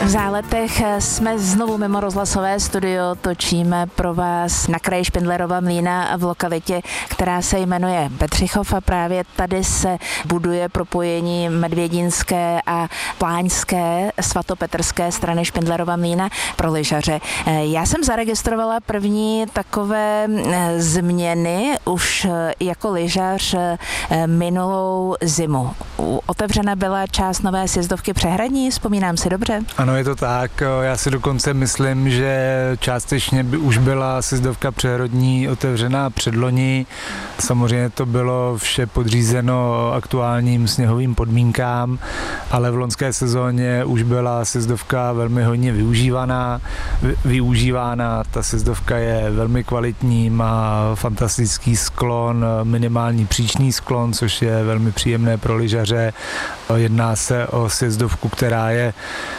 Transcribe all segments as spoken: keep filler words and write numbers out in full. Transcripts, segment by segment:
V Záletech jsme znovu mimo rozhlasové studio, točíme pro vás na kraji Špindlerova Mlýna v lokalitě, která se jmenuje Bedřichov a právě tady se buduje propojení medvědinské a pláňské svatopetrské strany Špindlerova Mlýna pro lyžaře. Já jsem zaregistrovala první takové změny už jako lyžař minulou zimu. Otevřena byla část nové sjezdovky Přehradní, vzpomínám si dobře? Ano, je to tak. Já si dokonce myslím, že částečně by už byla sjezdovka Přehradní otevřená předloni. Samozřejmě to bylo vše podřízeno aktuálním sněhovým podmínkám, ale v loňské sezóně už byla sjezdovka velmi hodně využívaná. využívána. Ta sjezdovka je velmi kvalitní, má fantastický sklon, minimální příčný sklon, což je velmi příjemné pro lyžaře. Jedná se o sjezdovku, která je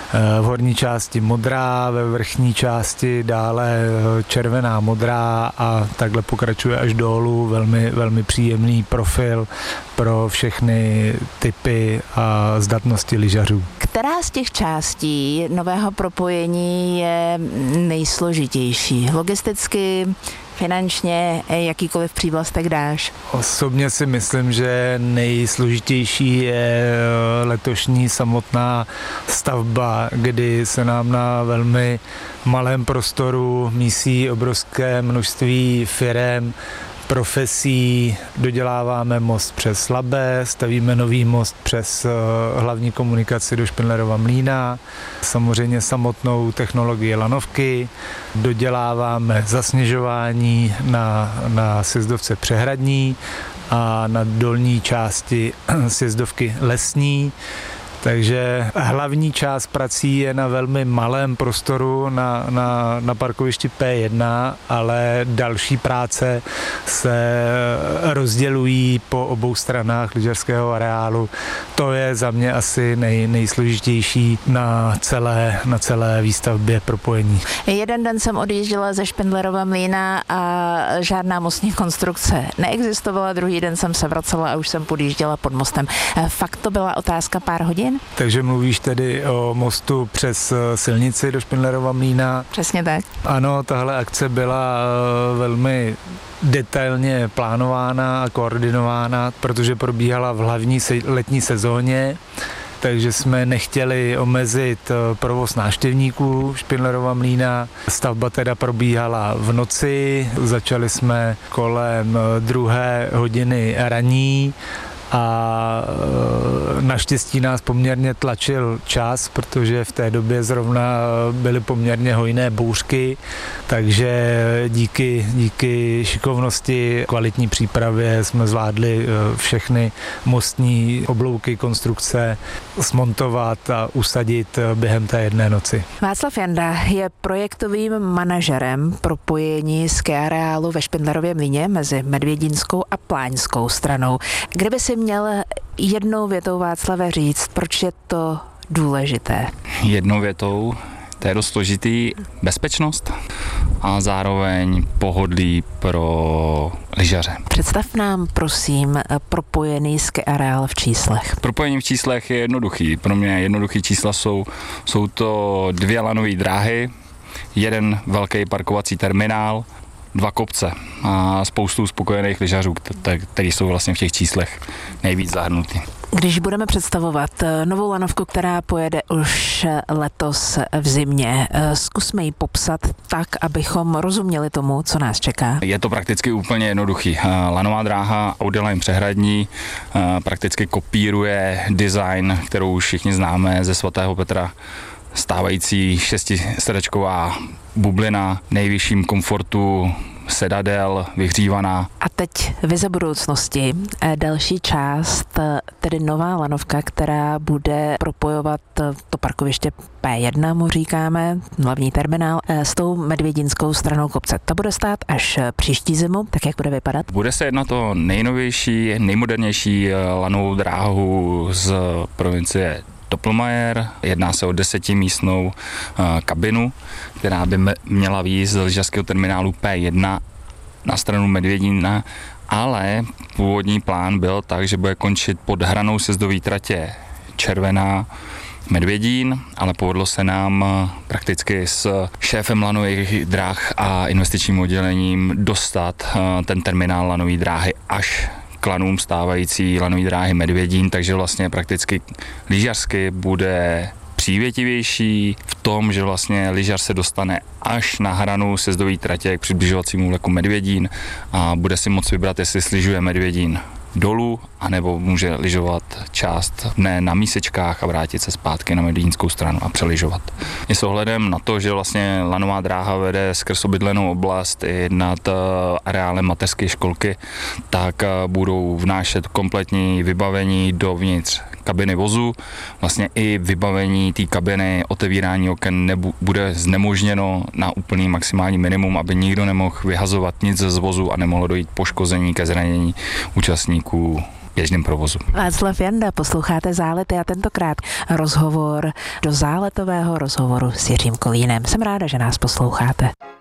v horní části modrá, ve vrchní části dále červená modrá a takhle pokračuje až dolů. Velmi, velmi příjemný profil pro všechny typy a zdatnosti lyžařů. Která z těch částí nového propojení je nejsložitější? Logisticky, finančně, jakýkoliv přívlastek dáš? Osobně si myslím, že nejsložitější je letošní samotná stavba, kdy se nám na velmi malém prostoru mísí obrovské množství firem, profesí, doděláváme most přes Labé, stavíme nový most přes hlavní komunikaci do Špindlerova Mlýna, samozřejmě samotnou technologii lanovky, doděláváme zasněžování na, na sjezdovce Přehradní a na dolní části sjezdovky Lesní. Takže hlavní část prací je na velmi malém prostoru na, na, na parkovišti P jedna, ale další práce se rozdělují po obou stranách lyžařského areálu. To je za mě asi nej, nejsložitější na celé, na celé výstavbě propojení. Jeden den jsem odjížděla ze Špindlerova Mlýna a žádná mostní konstrukce neexistovala, druhý den jsem se vracela a už jsem podjížděla pod mostem. Fakt to byla otázka pár hodin? Takže mluvíš tedy o mostu přes silnici do Špindlerova Mlýna? Přesně tak. Ano, tahle akce byla velmi detailně plánována a koordinována, protože probíhala v hlavní letní sezóně, takže jsme nechtěli omezit provoz návštěvníků Špindlerova Mlýna. Stavba teda probíhala v noci, začali jsme kolem druhé hodiny ranní, a naštěstí nás poměrně tlačil čas, protože v té době zrovna byly poměrně hojné bouřky, takže díky, díky šikovnosti, kvalitní přípravě jsme zvládli všechny mostní oblouky, konstrukce smontovat a usadit během té jedné noci. Václav Janda je projektovým manažerem propojení ski areálu ve Špindlerově Mlýně mezi medvědinskou a pláňskou stranou. Kdyby si měl jednou větou, Václave, říct, proč je to důležité? Jednou větou, to je dost složitý, bezpečnost a zároveň pohodlí pro lyžaře. Představ nám, prosím, propojený ski areál v číslech. Propojení v číslech je jednoduchý. Pro mě jednoduchý čísla jsou, jsou to dvě lanové dráhy, jeden velký parkovací terminál, dva kopce a spoustu spokojených lyžařů, kteří jsou vlastně v těch číslech nejvíc zahrnutí. Když budeme představovat novou lanovku, která pojede už letos v zimě, zkusme ji popsat tak, abychom rozuměli tomu, co nás čeká. Je to prakticky úplně jednoduchý. Lanová dráha Audiline Přehradní prakticky kopíruje design, kterou už všichni známe ze svatého Petra. Stávající šestisrdečková bublina, nejvyšším komfortu sedadel, vyhřívaná. A teď vize budoucnosti. Další část, tedy nová lanovka, která bude propojovat to parkoviště P jedna, mu říkáme, hlavní terminál, s tou medvědinskou stranou kopce. To bude stát až příští zimu, tak jak bude vypadat? Bude se jednat o nejnovější, nejmodernější lanovou dráhu z provincie Doppelmayr. Jedná se o desetimístnou uh, kabinu, která by měla výjít z lyžařského terminálu P jedna na stranu Medvědína, ale původní plán byl tak, že bude končit pod hranou sjezdové tratě Červená Medvědín, ale povedlo se nám prakticky s šéfem lanových dráh a investičním oddělením dostat ten terminál lanové dráhy až k lanům stávající lanové dráhy Medvědín, takže vlastně prakticky lyžařsky bude přívětivější v tom, že vlastně lyžař se dostane až na hranu sjezdové tratě k přibližovacímu vleku Medvědín a bude si moct vybrat, jestli slyžuje Medvědín dolů, anebo může lyžovat část dne na mísečkách a vrátit se zpátky na medvědínskou stranu a přelyžovat. I s ohledem na to, že vlastně lanová dráha vede skrz obydlenou oblast i nad areálem mateřské školky, tak budou vnášet kompletní vybavení dovnitř kabiny vozu. Vlastně i vybavení té kabiny, otevírání oken nebu, bude znemožněno na úplný maximální minimum, aby nikdo nemohl vyhazovat nic z vozu a nemohlo dojít poškození ke zranění účastníků běžném provozu. Václav Janda, posloucháte Zálety a tentokrát rozhovor do záletového rozhovoru s Jiřím Kolínem. Jsem ráda, že nás posloucháte.